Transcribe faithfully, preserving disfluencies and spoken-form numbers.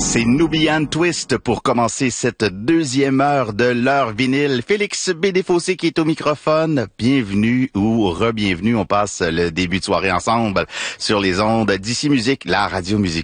C'est Nubian Twist pour commencer cette deuxième heure de l'heure vinyle. Félix B. Desfossés qui est au microphone. Bienvenue ou re-bienvenue. On passe le début de soirée ensemble sur les ondes d'Ici Musique, la radio musicale